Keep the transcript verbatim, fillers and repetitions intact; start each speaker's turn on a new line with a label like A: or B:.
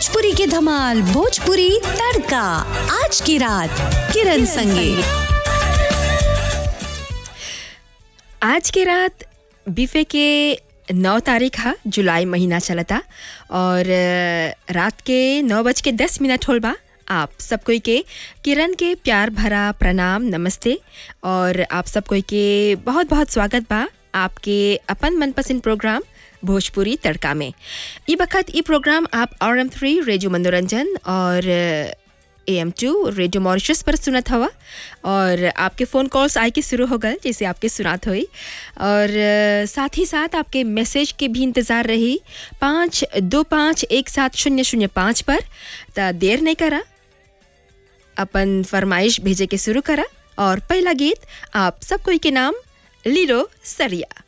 A: भोजपुरी की धमाल, भोजपुरी तड़का। आज की रात किरण संगे।
B: आज की रात बीफे के नौ तारीख है, जुलाई महीना चलता और रात के नौ बज के दस मिनट होल बा। आप सब कोई के किरण के प्यार भरा प्रणाम, नमस्ते और आप सब कोई के बहुत बहुत स्वागत बा आपके अपन मनपसंद प्रोग्राम भोजपुरी तड़का में। ई बखत ई प्रोग्राम आप आर एम थ्री रेडियो मनोरंजन और A M two radio Mauritius पर सुनत हवा और आपके फ़ोन कॉल्स आए के शुरू हो गए जैसे आपके सुनात हुई और साथ ही साथ आपके मैसेज के भी इंतज़ार रही पाँच दो पाँच एक सात शून्य शून्य पाँच पर। तो देर नहीं करा, अपन फरमाइश भेजे के शुरू करा और पहला गीत आप सब कोई के नाम लीलो सरिया।